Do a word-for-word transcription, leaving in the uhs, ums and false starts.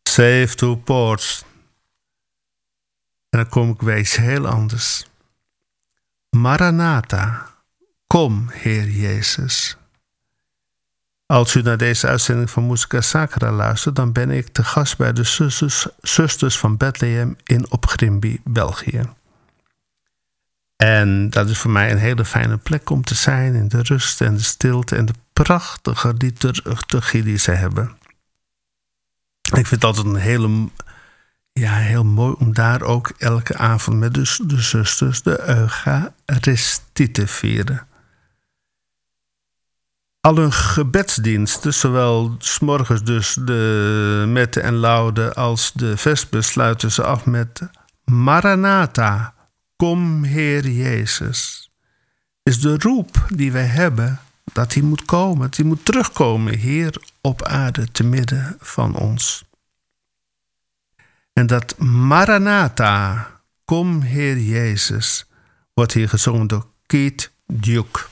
Save two ports. En dan kom ik bij iets heel anders. Maranatha, kom, Heer Jezus. Als u naar deze uitzending van Musica Sacra luistert, dan ben ik te gast bij de zusters, zusters van Bethlehem in Opgrimby, België. En dat is voor mij een hele fijne plek om te zijn in de rust en de stilte en de prachtige liturgie die ze hebben. Ik vind het altijd een hele, ja, heel mooi om daar ook elke avond met de, de zusters de Eucharistie te vieren. Al hun gebedsdiensten, zowel 's morgens dus de mette en laude als de vespers, sluiten ze af met Maranatha, kom Heer Jezus. Is de roep die wij hebben dat hij moet komen, dat hij moet terugkomen hier op aarde te midden van ons. En dat Maranatha, kom Heer Jezus, wordt hier gezongen door Keith Duke.